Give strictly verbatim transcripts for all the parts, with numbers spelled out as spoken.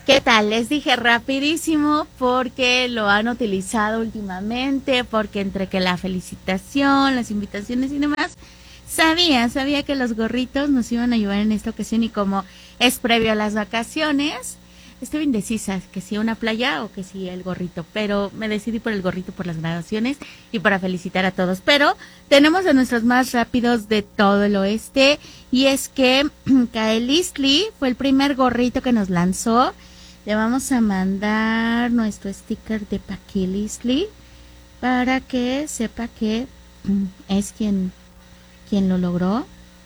¿Qué tal? Les dije rapidísimo porque lo han utilizado últimamente, porque entre que la felicitación, las invitaciones y demás, sabía, sabía que los gorritos nos iban a ayudar en esta ocasión y como es previo a las vacaciones, estoy indecisa que si una playa o que si el gorrito, pero me decidí por el gorrito por las graduaciones y para felicitar a todos. Pero tenemos a nuestros más rápidos de todo el oeste y es que Kael Isli fue el primer gorrito que nos lanzó. Le vamos a mandar nuestro sticker de Kael Isli para que sepa que es quien, quien lo logró.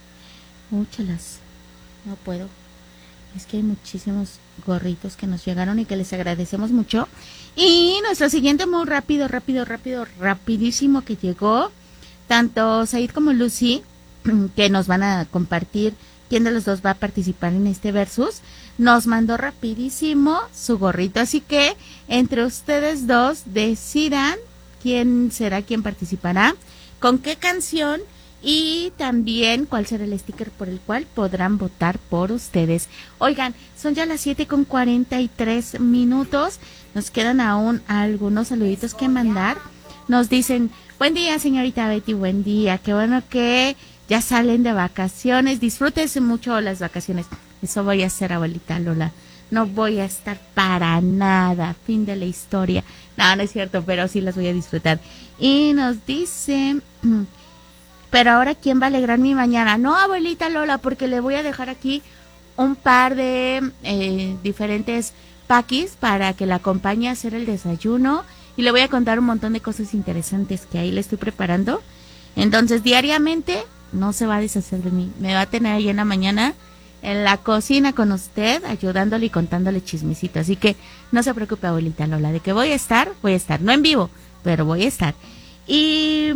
Múchalas, no puedo. Es que hay muchísimos gorritos que nos llegaron y que les agradecemos mucho. Y nuestro siguiente muy rápido, rápido, rápido, rapidísimo que llegó, tanto Said como Lucy, que nos van a compartir quién de los dos va a participar en este versus, nos mandó rapidísimo su gorrito. Así que entre ustedes dos decidan quién será quien participará, con qué canción y también cuál será el sticker por el cual podrán votar por ustedes. Oigan, son ya las siete con cuarenta y tres minutos. Nos quedan aún algunos saluditos que mandar. Nos dicen, buen día señorita Betty, buen día. Qué bueno que ya salen de vacaciones. Disfrútense mucho las vacaciones. Eso voy a hacer, abuelita Lola. No voy a estar para nada. Fin de la historia. No, no es cierto, pero sí las voy a disfrutar. Y nos dice... pero ahora, ¿quién va a alegrar mi mañana? No, abuelita Lola, porque le voy a dejar aquí un par de eh, diferentes paquis para que la acompañe a hacer el desayuno y le voy a contar un montón de cosas interesantes que ahí le estoy preparando. Entonces, diariamente no se va a deshacer de mí. Me va a tener ahí en la mañana en la cocina con usted, ayudándole y contándole chismecito. Así que no se preocupe, abuelita Lola, de que voy a estar, voy a estar. No en vivo, pero voy a estar. Y...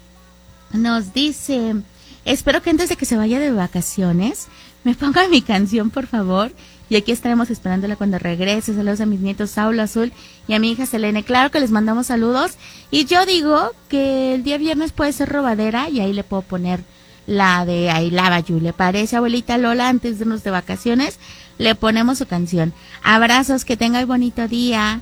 nos dice, espero que antes de que se vaya de vacaciones, me ponga mi canción, por favor. Y aquí estaremos esperándola cuando regrese. Saludos a mis nietos Saulo Azul y a mi hija Selene. Claro que les mandamos saludos. Y yo digo que el día viernes puede ser robadera y ahí le puedo poner la de I Love You. ¿Le parece, abuelita Lola? Antes de irnos de vacaciones, le ponemos su canción. Abrazos, que tenga el bonito día.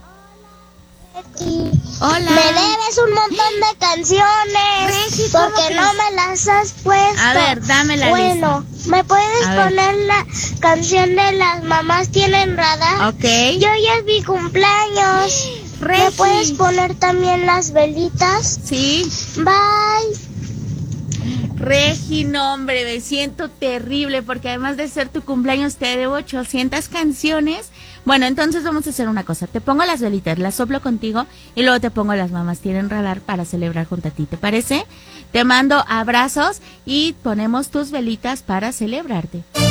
Hola. Me debes un montón de canciones. Regi, porque no me las has puesto. A ver, dame la Bueno, lista. ¿me puedes A poner ver. La canción de Las Mamás Tienen Radar? Ok. Yo ya es mi cumpleaños. Regi. ¿Me puedes poner también las velitas? Sí. Bye. Regi, no, hombre, me siento terrible porque además de ser tu cumpleaños te debo ochocientas canciones. Bueno, entonces vamos a hacer una cosa. Te pongo las velitas, las soplo contigo y luego te pongo Las Mamás Tienen Radar para celebrar junto a ti. ¿Te parece? Te mando abrazos y ponemos tus velitas para celebrarte.